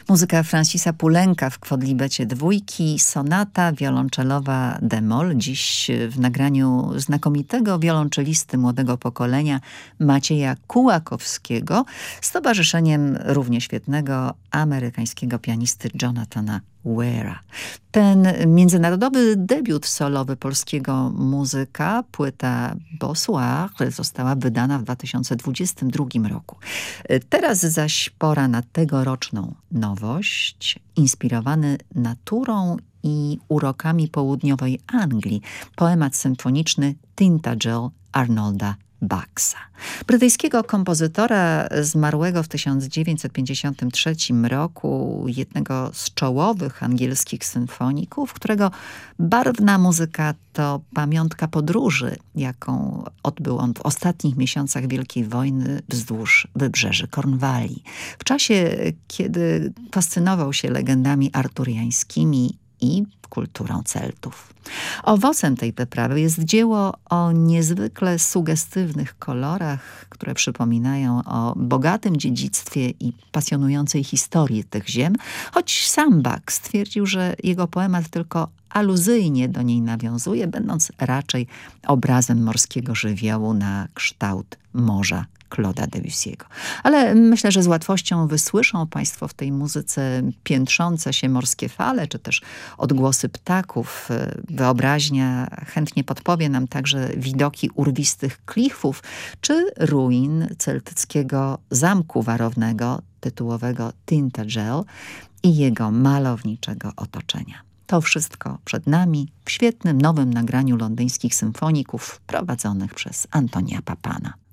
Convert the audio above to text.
Muzyka Francisa Poulenca w kwodlibecie dwójki, sonata wiolonczelowa d-moll, dziś w nagraniu znakomitego wiolonczelisty młodego pokolenia Macieja Kułakowskiego z towarzyszeniem równie świetnego amerykańskiego pianisty Jonathana Ware'a. Ten międzynarodowy debiut solowy polskiego muzyka, płyta Bonsoir, została wydana w 2022 roku. Teraz zaś pora na tegoroczną nowość, inspirowany naturą i urokami południowej Anglii, poemat symfoniczny Tintagel Arnolda Baxa. Brytyjskiego kompozytora zmarłego w 1953 roku, jednego z czołowych angielskich symfoników, którego barwna muzyka to pamiątka podróży, jaką odbył on w ostatnich miesiącach Wielkiej Wojny wzdłuż wybrzeży Kornwalii. W czasie, kiedy fascynował się legendami arturiańskimi i kulturą Celtów. Owocem tej wyprawy jest dzieło o niezwykle sugestywnych kolorach, które przypominają o bogatym dziedzictwie i pasjonującej historii tych ziem, choć sam Bach stwierdził, że jego poemat tylko aluzyjnie do niej nawiązuje, będąc raczej obrazem morskiego żywiołu na kształt morza Claude'a Debussy'ego. Ale myślę, że z łatwością wysłyszą Państwo w tej muzyce piętrzące się morskie fale, czy też odgłosy ptaków. Wyobraźnia chętnie podpowie nam także widoki urwistych klifów, czy ruin celtyckiego zamku warownego, tytułowego Tintagel i jego malowniczego otoczenia. To wszystko przed nami w świetnym nowym nagraniu londyńskich symfoników prowadzonych przez Antonia Papana.